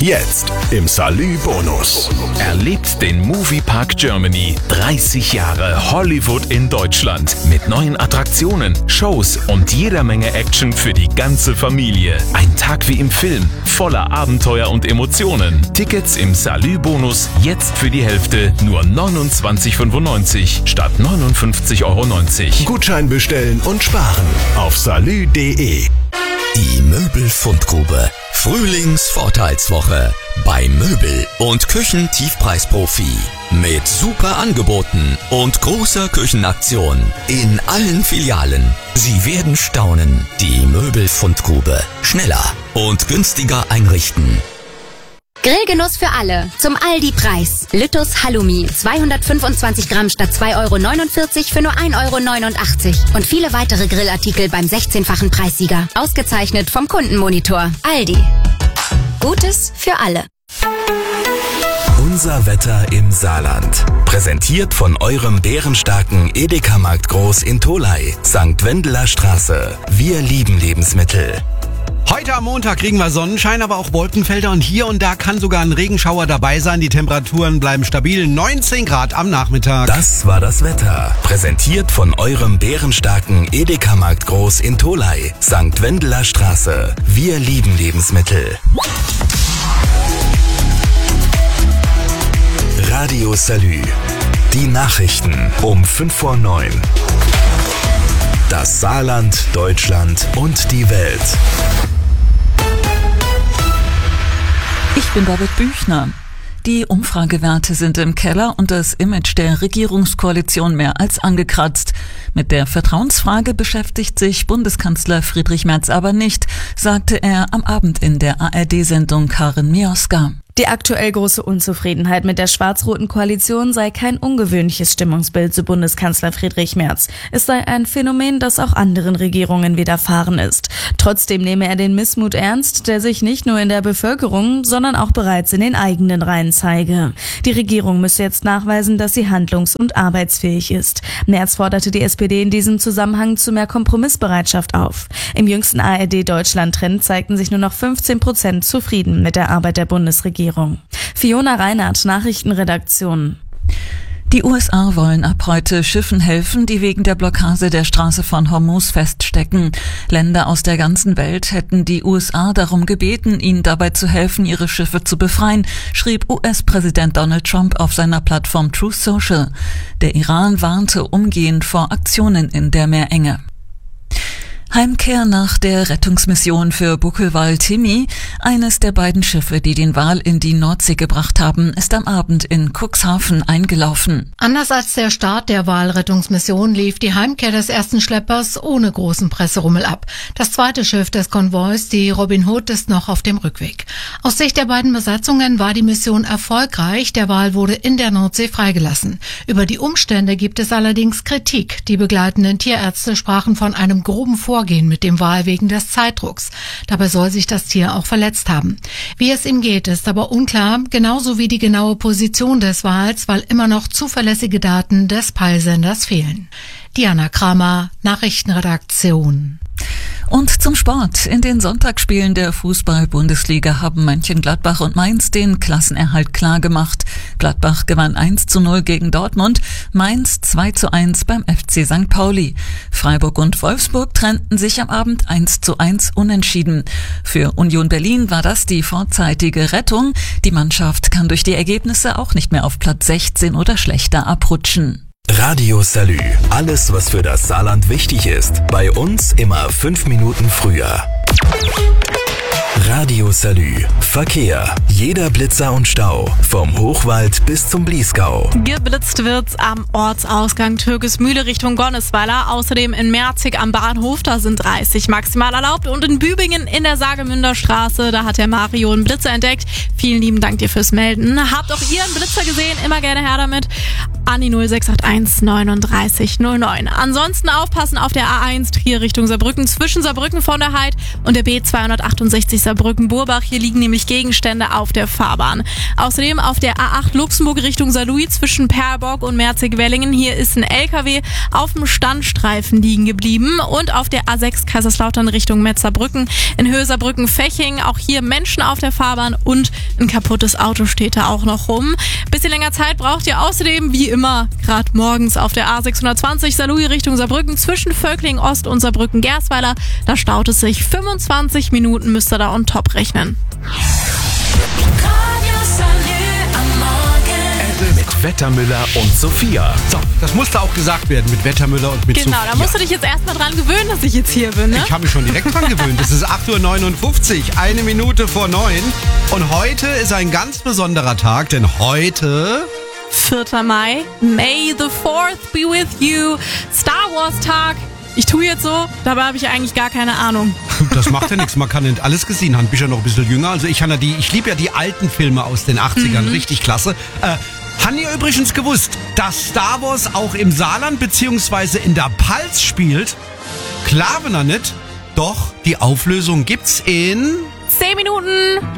Jetzt im Salü-Bonus. Erlebt den Moviepark Germany 30 Jahre Hollywood in Deutschland mit neuen Attraktionen, Shows und jeder Menge Action für die ganze Familie. Ein Tag wie im Film, voller Abenteuer und Emotionen. Tickets im Salü-Bonus jetzt für die Hälfte nur 29,95 statt 59,90 €. Gutschein bestellen und sparen auf salü.de. Die Möbelfundgrube. Frühlingsvorteilswoche bei Möbel- und Küchentiefpreisprofi. Mit super Angeboten und großer Küchenaktion in allen Filialen. Sie werden staunen. Die Möbelfundgrube. Schneller und günstiger einrichten. Grillgenuss für alle. Zum Aldi-Preis. Lüttus Halloumi. 225 Gramm statt 2,49 € für nur 1,89 €. Und viele weitere Grillartikel beim 16-fachen Preissieger. Ausgezeichnet vom Kundenmonitor. Aldi. Gutes für alle. Unser Wetter im Saarland. Präsentiert von eurem bärenstarken Edeka-Markt Groß in Tholey. St. Wendeler Straße. Wir lieben Lebensmittel. Heute am Montag kriegen wir Sonnenschein, aber auch Wolkenfelder und hier und da kann sogar ein Regenschauer dabei sein. Die Temperaturen bleiben stabil, 19 Grad am Nachmittag. Das war das Wetter. Präsentiert von eurem bärenstarken Edeka-Markt Groß in Tholey. St. Wendeler Straße. Wir lieben Lebensmittel. Radio Salü. Die Nachrichten um 5:09. Das Saarland, Deutschland und die Welt. Ich bin David Büchner. Die Umfragewerte sind im Keller und das Image der Regierungskoalition mehr als angekratzt. Mit der Vertrauensfrage beschäftigt sich Bundeskanzler Friedrich Merz aber nicht, sagte er am Abend in der ARD-Sendung Karin Mioska. Die aktuell große Unzufriedenheit mit der schwarz-roten Koalition sei kein ungewöhnliches Stimmungsbild, so Bundeskanzler Friedrich Merz. Es sei ein Phänomen, das auch anderen Regierungen widerfahren ist. Trotzdem nehme er den Missmut ernst, der sich nicht nur in der Bevölkerung, sondern auch bereits in den eigenen Reihen zeige. Die Regierung müsse jetzt nachweisen, dass sie handlungs- und arbeitsfähig ist. Merz forderte die SPD in diesem Zusammenhang zu mehr Kompromissbereitschaft auf. Im jüngsten ARD-Deutschland-Trend zeigten sich nur noch 15% zufrieden mit der Arbeit der Bundesregierung. Fiona Reinhardt, Nachrichtenredaktion. Die USA wollen ab heute Schiffen helfen, die wegen der Blockade der Straße von Hormuz feststecken. Länder aus der ganzen Welt hätten die USA darum gebeten, ihnen dabei zu helfen, ihre Schiffe zu befreien, schrieb US-Präsident Donald Trump auf seiner Plattform Truth Social. Der Iran warnte umgehend vor Aktionen in der Meerenge. Heimkehr nach der Rettungsmission für Buckelwal-Timmy. Eines der beiden Schiffe, die den Wal in die Nordsee gebracht haben, ist am Abend in Cuxhaven eingelaufen. Anders als der Start der Walrettungsmission lief die Heimkehr des ersten Schleppers ohne großen Presserummel ab. Das zweite Schiff des Konvois, die Robin Hood, ist noch auf dem Rückweg. Aus Sicht der beiden Besatzungen war die Mission erfolgreich. Der Wal wurde in der Nordsee freigelassen. Über die Umstände gibt es allerdings Kritik. Die begleitenden Tierärzte sprachen von einem groben Vorgehen mit dem Wal wegen des Zeitdrucks. Dabei soll sich das Tier auch verletzt haben. Wie es ihm geht, ist aber unklar, genauso wie die genaue Position des Wals, weil immer noch zuverlässige Daten des Peilsenders fehlen. Diana Kramer, Nachrichtenredaktion. Und zum Sport. In den Sonntagsspielen der Fußball-Bundesliga haben Mönchengladbach und Mainz den Klassenerhalt klargemacht. Gladbach gewann 1:0 gegen Dortmund, Mainz 2:1 beim FC St. Pauli. Freiburg und Wolfsburg trennten sich am Abend 1:1 unentschieden. Für Union Berlin war das die vorzeitige Rettung. Die Mannschaft kann durch die Ergebnisse auch nicht mehr auf Platz 16 oder schlechter abrutschen. Radio Salü. Alles, was für das Saarland wichtig ist. Bei uns immer 5 Minuten früher. Radio Salü. Verkehr. Jeder Blitzer und Stau. Vom Hochwald bis zum Bliesgau. Geblitzt wird's am Ortsausgang Türkismühle Richtung Gonnesweiler. Außerdem in Merzig am Bahnhof, da sind 30 maximal erlaubt. Und in Bübingen in der Sagemünder Straße, da hat der Mario einen Blitzer entdeckt. Vielen lieben Dank dir fürs Melden. Habt auch ihr einen Blitzer gesehen? Immer gerne her damit. an die 0681 39 09. Ansonsten aufpassen auf der A1 Trier Richtung Saarbrücken zwischen Saarbrücken von der Heid und der B268 Saarbrücken-Burbach. Hier liegen nämlich Gegenstände auf der Fahrbahn. Außerdem auf der A8 Luxemburg Richtung Saarlouis zwischen Perlbock und Merzig-Wellingen. Hier ist ein LKW auf dem Standstreifen liegen geblieben. Und auf der A6 Kaiserslautern Richtung Metzerbrücken in Höhe Saarbrücken-Feching. Auch hier Menschen auf der Fahrbahn und ein kaputtes Auto steht da auch noch rum. Bisschen länger Zeit braucht ihr außerdem, wie immer, gerade morgens auf der A620 Saarlouis Richtung Saarbrücken zwischen Völkling Ost und Saarbrücken-Gersweiler. Da staut es sich. 25 Minuten müsst ihr da on top rechnen. Mit Wettermüller und Sophia. So, das musste auch gesagt werden mit Wettermüller und mit Genau, Sophia. da musst du dich jetzt erstmal dran gewöhnen, dass ich jetzt hier bin, ne? Ich habe mich schon direkt dran gewöhnt. Es ist 8:59 Uhr, 1 Minute vor 9. Und heute ist ein ganz besonderer Tag, denn heute... 4. Mai, May the 4th be with you, Star Wars Tag. Ich tue jetzt so, dabei habe ich eigentlich gar keine Ahnung. Das macht ja nichts, man kann nicht alles gesehen haben. Bist ja noch ein bisschen jünger. Also ich liebe ja die alten Filme aus den 80ern, richtig klasse. Haben ihr übrigens gewusst, dass Star Wars auch im Saarland bzw. in der Pfalz spielt? Klar, wenn er nicht. Doch, die Auflösung gibt's in... 10 Minuten.